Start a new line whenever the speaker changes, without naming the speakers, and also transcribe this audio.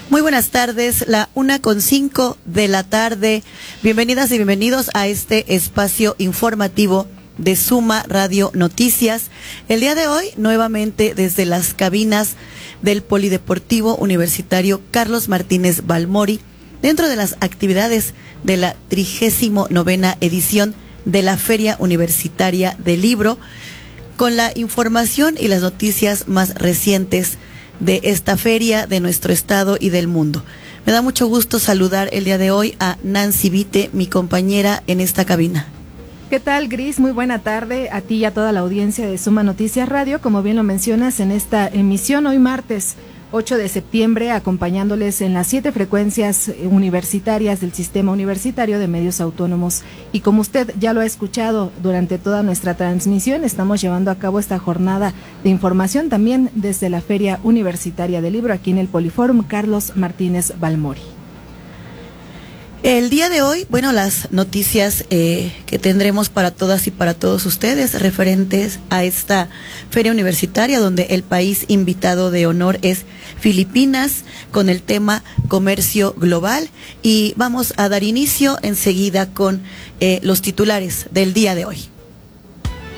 Muy buenas tardes, la 1:05 de la tarde. Bienvenidas y bienvenidos a este espacio informativo de Suma Radio Noticias. El día de hoy, nuevamente desde las cabinas del Polideportivo Universitario Carlos Martínez Balmori, dentro de las actividades de la 39ª edición de la Feria Universitaria del Libro, con la información y las noticias más recientes de esta feria, de nuestro estado y del mundo. Me da mucho gusto saludar el día de hoy a Nancy Vite, mi compañera en esta cabina.
¿Qué tal, Gris? Muy buena tarde a ti y a toda la audiencia de Suma Noticias Radio. Como bien lo mencionas, en esta emisión hoy martes 8 de septiembre, acompañándoles en las 7 frecuencias universitarias del Sistema Universitario de Medios Autónomos. Y como usted ya lo ha escuchado durante toda nuestra transmisión, estamos llevando a cabo esta jornada de información también desde la Feria Universitaria del Libro, aquí en el Poliforum Carlos Martínez Balmori.
El día de hoy, bueno, las noticias que tendremos para todas y para todos ustedes referentes a esta feria universitaria, donde el país invitado de honor es Filipinas, con el tema comercio global, y vamos a dar inicio enseguida con los titulares del día de hoy.